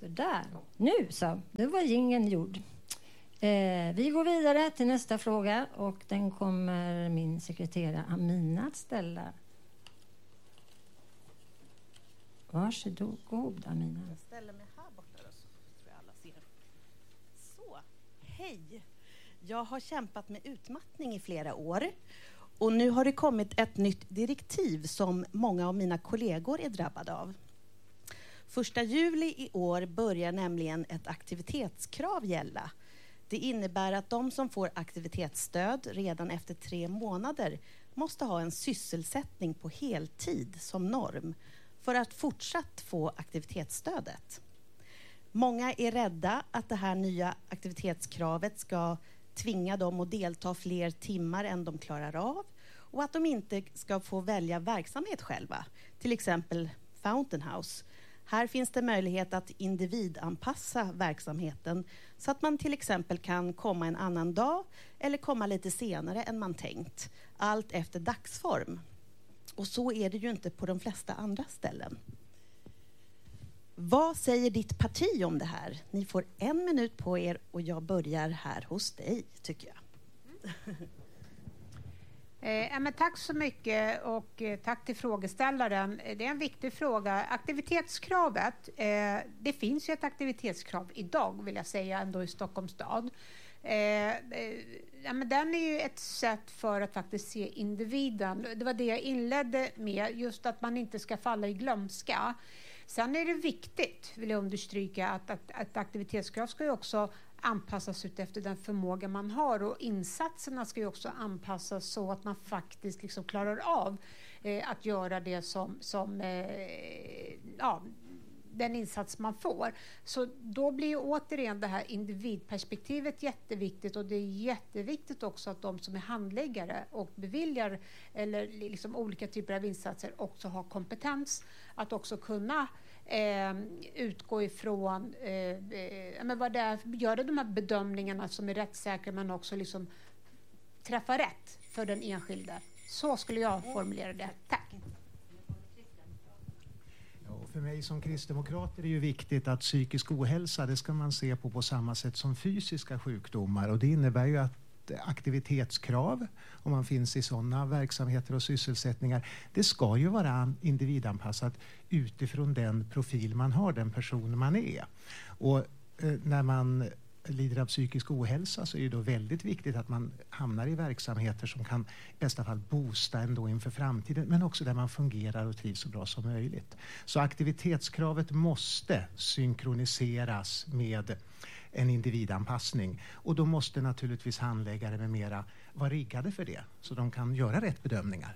Så där. Nu så, det var jingeln gjord. Vi går vidare till nästa fråga och den kommer min sekreterare Amina att ställa. Varsågod Amina. Jag ställer mig här borta då, så tror jag alla ser. Så, hej. Jag har kämpat med utmattning i flera år. Och nu har det kommit ett nytt direktiv som många av mina kollegor är drabbade av. 1 juli i år börjar nämligen ett aktivitetskrav gälla. Det innebär att de som får aktivitetsstöd redan efter 3 månader måste ha en sysselsättning på heltid som norm för att fortsatt få aktivitetsstödet. Många är rädda att det här nya aktivitetskravet ska tvinga dem att delta fler timmar än de klarar av och att de inte ska få välja verksamhet själva, till exempel Fountain House. Här finns det möjlighet att individanpassa verksamheten så att man till exempel kan komma en annan dag eller komma lite senare än man tänkt, allt efter dagsform. Och så är det ju inte på de flesta andra ställen. Vad säger ditt parti om det här? Ni får 1 minut på er och jag börjar här hos dig, tycker jag. Men tack så mycket och tack till frågeställaren. Det är en viktig fråga. Aktivitetskravet, det finns ju ett aktivitetskrav idag vill jag säga ändå i Stockholms stad. Men den är ju ett sätt för att faktiskt se individen. Det var det jag inledde med, just att man inte ska falla i glömska. Sen är det viktigt, vill jag understryka, att aktivitetskrav ska ju också anpassas ut efter den förmåga man har och insatserna ska ju också anpassas så att man faktiskt liksom klarar av att göra det som den insats man får. Så då blir ju återigen det här individperspektivet jätteviktigt och det är jätteviktigt också att de som är handläggare och beviljar eller liksom olika typer av insatser också har kompetens att också kunna utgå ifrån vad det är, göra de här bedömningarna som är rättssäkra men också liksom träffa rätt för den enskilde. Så skulle jag formulera det. Tack. För mig som kristdemokrat är det ju viktigt att psykisk ohälsa, det ska man se på samma sätt som fysiska sjukdomar. Och det innebär ju att aktivitetskrav, om man finns i sådana verksamheter och sysselsättningar, det ska ju vara individanpassat utifrån den profil man har, den person man är. Och när man lider av psykisk ohälsa så är det då väldigt viktigt att man hamnar i verksamheter som kan i bästa fall boosta ändå inför framtiden, men också där man fungerar och trivs så bra som möjligt. Så aktivitetskravet måste synkroniseras med en individanpassning och då måste naturligtvis handläggare med mera vara riggade för det så de kan göra rätt bedömningar.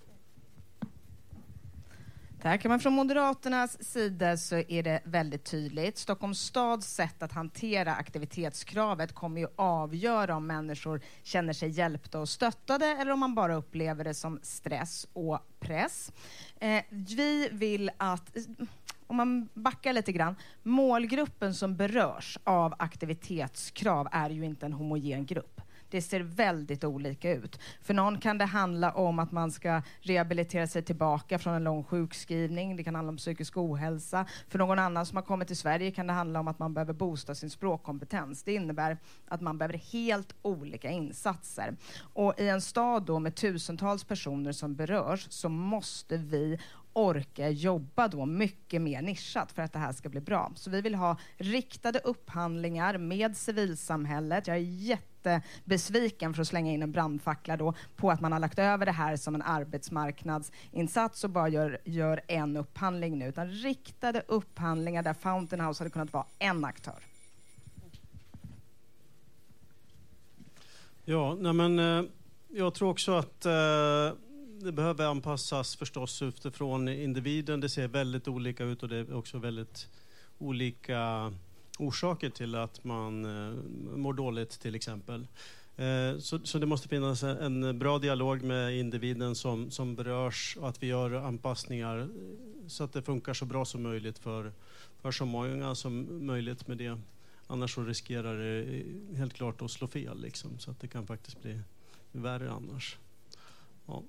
Tack. Men från Moderaternas sida så är det väldigt tydligt. Stockholms stads sätt att hantera aktivitetskravet kommer ju avgöra om människor känner sig hjälpta och stöttade eller om man bara upplever det som stress och press. Vi vill att, om man backar lite grann, målgruppen som berörs av aktivitetskrav är ju inte en homogen grupp. Det ser väldigt olika ut. För någon kan det handla om att man ska rehabilitera sig tillbaka från en lång sjukskrivning. Det kan handla om psykisk ohälsa. För någon annan som har kommit till Sverige kan det handla om att man behöver boosta sin språkkompetens. Det innebär att man behöver helt olika insatser. Och i en stad då med tusentals personer som berörs så måste vi orka jobba då mycket mer nischat för att det här ska bli bra. Så vi vill ha riktade upphandlingar med civilsamhället. Jag är jättebesviken, för att slänga in en brandfackla då, på att man har lagt över det här som en arbetsmarknadsinsats och bara gör en upphandling nu. Utan riktade upphandlingar där Fountain House hade kunnat vara en aktör. Ja, jag tror också att det behöver anpassas förstås utifrån individen. Det ser väldigt olika ut och det är också väldigt olika orsaker till att man mår dåligt till exempel. Så det måste finnas en bra dialog med individen som berörs och att vi gör anpassningar så att det funkar så bra som möjligt för så många som möjligt med det. Annars så riskerar det helt klart att slå fel liksom, så att det kan faktiskt bli värre annars. Ja.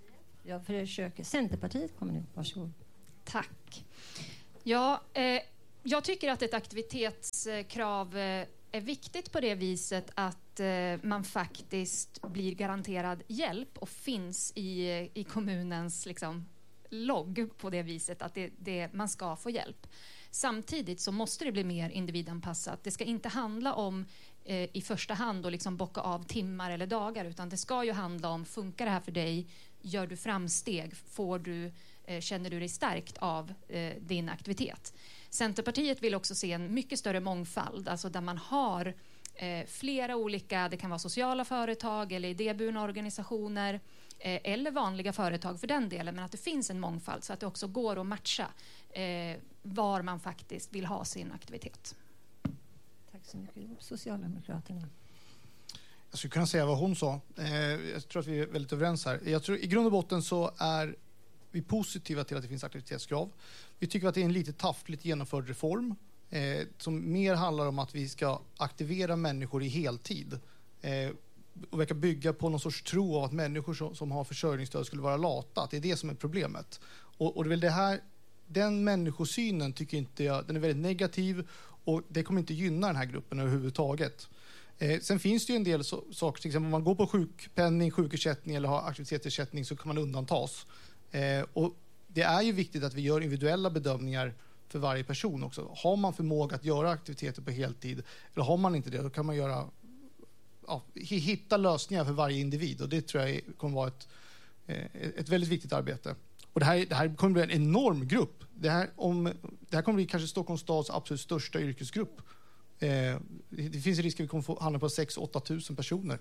Jag försöker. Centerpartiet kommer nu. Varsågod. Tack. Ja, Jag tycker att ett aktivitetskrav är viktigt på det viset att man faktiskt blir garanterad hjälp och finns i kommunens liksom, logg på det viset att man ska få hjälp. Samtidigt så måste det bli mer individanpassat. Det ska inte handla om i första hand att liksom bocka av timmar eller dagar, utan det ska ju handla om, funkar det här för dig? Gör du framsteg? Känner du dig stärkt av din aktivitet? Centerpartiet vill också se en mycket större mångfald, alltså där man har flera olika, det kan vara sociala företag eller idéburna organisationer eller vanliga företag för den delen, men att det finns en mångfald så att det också går att matcha var man faktiskt vill ha sin aktivitet. Tack så mycket. Socialdemokraterna. Jag skulle kunna säga vad hon sa. Jag tror att vi är väldigt överens här. Jag tror i grund och botten så är vi positiva till att det finns aktivitetskrav. Vi tycker att det är en lite taffligt genomförd reform som mer handlar om att vi ska aktivera människor i heltid och verkar bygga på någon sorts tro av att människor som har försörjningsstöd skulle vara lata. Att det är det som är problemet. Och det är väl det här, den människosynen tycker inte jag, den är väldigt negativ och det kommer inte gynna den här gruppen överhuvudtaget. Sen finns det ju en del saker, till exempel om man går på sjukpenning, sjukersättning eller har aktivitetsersättning så kan man undantas. Och det är ju viktigt att vi gör individuella bedömningar för varje person också. Har man förmåga att göra aktiviteter på heltid eller har man inte det, då kan man hitta lösningar för varje individ och det tror jag kommer vara ett väldigt viktigt arbete. Och det här kommer bli en enorm grupp. Det här kommer bli kanske Stockholms stads absolut största yrkesgrupp. Det finns risk att vi kommer få handla på 6-8 tusen personer.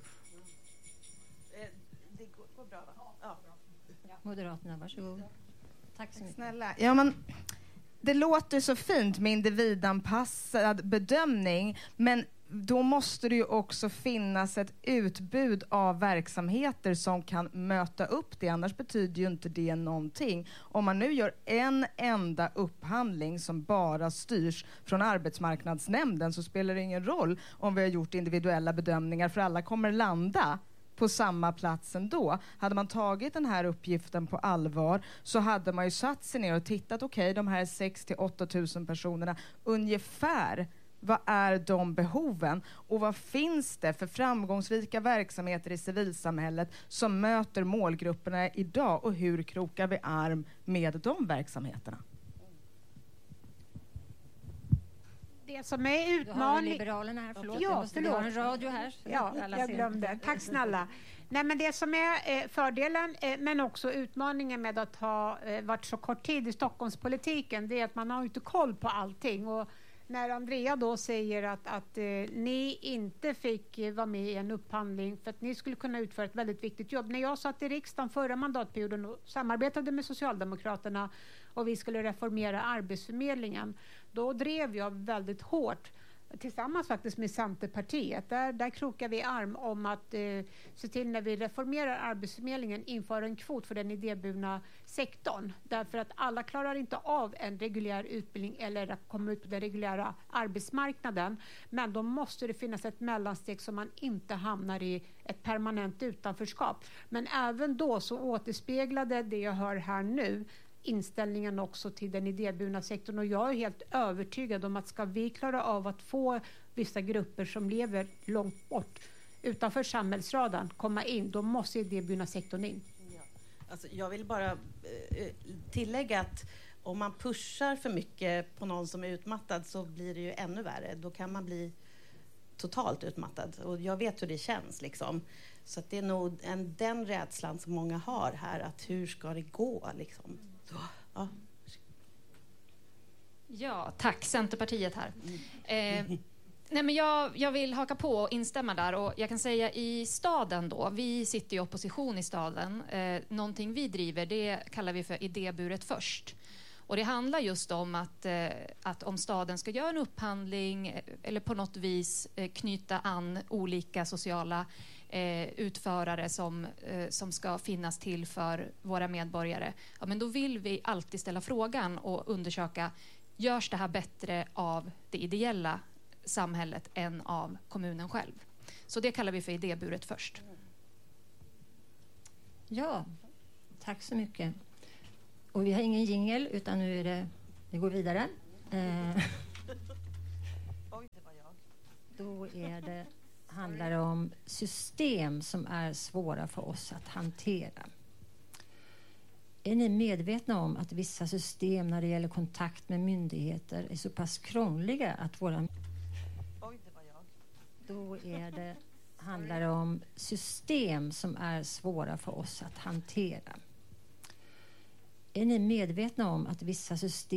Det går bra, va? Ja. Moderaterna, varsågod. Tack så mycket. Snälla. Ja, men det låter så fint med individanpassad bedömning, men då måste det ju också finnas ett utbud av verksamheter som kan möta upp det. Annars betyder ju inte det någonting. Om man nu gör en enda upphandling som bara styrs från arbetsmarknadsnämnden så spelar det ingen roll om vi har gjort individuella bedömningar, för alla kommer landa på samma plats ändå. Hade man tagit den här uppgiften på allvar så hade man ju satt sig ner och tittat, okej, de här 6-8 000 personerna, ungefär vad är de behoven och vad finns det för framgångsrika verksamheter i civilsamhället som möter målgrupperna idag och hur krokar vi arm med de verksamheterna? Det som är Du har utmaning... Liberalerna här, förlåt. Ja, Vi har en radio här. Ja, jag glömde. Tack snälla. Nej, men det som är fördelen, men också utmaningen med att ha varit så kort tid i Stockholmspolitiken, det är att man har inte koll på allting. Och när Andrea då säger att ni inte fick vara med i en upphandling för att ni skulle kunna utföra ett väldigt viktigt jobb. När jag satt i riksdagen förra mandatperioden och samarbetade med Socialdemokraterna och vi skulle reformera Arbetsförmedlingen, då drev jag väldigt hårt tillsammans faktiskt med Centerpartiet. Där krokar vi arm om att se till när vi reformerar Arbetsförmedlingen införa en kvot för den idéburna sektorn. Därför att alla klarar inte av en reguljär utbildning eller att komma ut på den reguljära arbetsmarknaden. Men då måste det finnas ett mellansteg så man inte hamnar i ett permanent utanförskap. Men även då så återspeglade det jag hör här nu inställningen också till den idéburna sektorn, och jag är helt övertygad om att ska vi klara av att få vissa grupper som lever långt bort utanför samhällsradarn komma in, då måste idéburna sektorn in. Ja. Alltså, jag vill bara tillägga att om man pushar för mycket på någon som är utmattad så blir det ju ännu värre. Då kan man bli totalt utmattad, och jag vet hur det känns liksom. Så att det är nog den rädslan som många har här, att hur ska det gå liksom. Ja. Ja, tack. Centerpartiet här. Nej, men jag vill haka på och instämma där. Och jag kan säga i staden då, vi sitter i opposition i staden. Någonting vi driver, det kallar vi för idéburet först. Och det handlar just om att om staden ska göra en upphandling eller på något vis knyta an olika sociala utförare som ska finnas till för våra medborgare, ja, men då vill vi alltid ställa frågan och undersöka, görs det här bättre av det ideella samhället än av kommunen själv? Så det kallar vi för idéburet först. Ja, tack så mycket. Och vi har ingen jingle utan nu är det, vi går vidare. Då handlar det om system som är svåra för oss att hantera. Är ni medvetna om att vissa system när det gäller kontakt med myndigheter är så pass krångliga att våra... Oj, det var jag. Då handlar det om system som är svåra för oss att hantera. Är ni medvetna om att vissa system